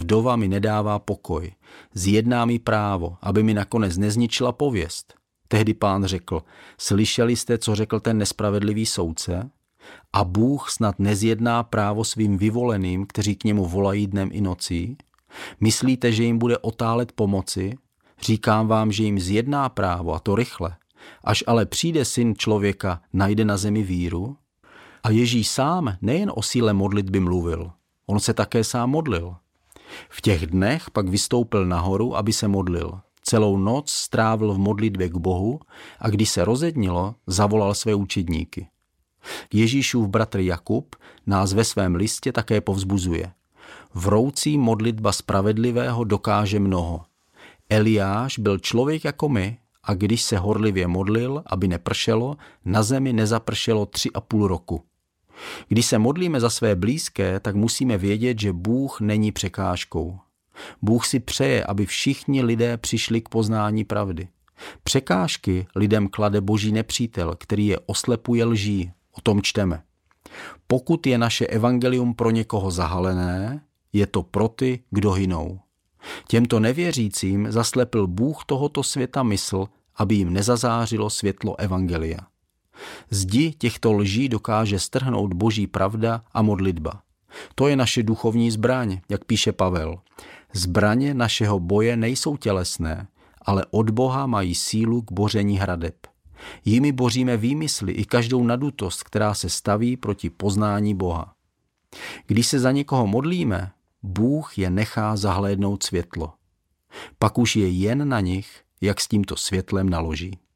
Vdova mi nedává pokoj. Zjedná mi právo, aby mi nakonec nezničila pověst. Tehdy Pán řekl, slyšeli jste, co řekl ten nespravedlivý soudce? A Bůh snad nezjedná právo svým vyvoleným, kteří k němu volají dnem i nocí? Myslíte, že jim bude otálet pomoci? Říkám vám, že jim zjedná právo, a to rychle. Až ale přijde Syn člověka, najde na zemi víru? A Ježíš sám nejen o síle modlitby mluvil, on se také sám modlil. V těch dnech pak vystoupil nahoru, aby se modlil. Celou noc strávil v modlitbě k Bohu a když se rozednilo, zavolal své učedníky. Ježíšův bratr Jakub nás ve svém listě také povzbuzuje. Vroucí modlitba spravedlivého dokáže mnoho. Eliáš byl člověk jako my a když se horlivě modlil, aby nepršelo, na zemi nezapršelo 3,5 roku. Když se modlíme za své blízké, tak musíme vědět, že Bůh není překážkou. Bůh si přeje, aby všichni lidé přišli k poznání pravdy. Překážky lidem klade boží nepřítel, který je oslepuje lží. O tom čteme. Pokud je naše evangelium pro někoho zahalené, je to pro ty, kdo hynou. Těmto nevěřícím zaslepil Bůh tohoto světa mysl, aby jim nezazářilo světlo evangelia. Zdi těchto lží dokáže strhnout boží pravda a modlitba. To je naše duchovní zbraň, jak píše Pavel. Zbraně našeho boje nejsou tělesné, ale od Boha mají sílu k boření hradeb. Jimi boříme výmysly i každou nadutost, která se staví proti poznání Boha. Když se za někoho modlíme, Bůh je nechá zahlédnout světlo. Pak už je jen na nich, jak s tímto světlem naloží.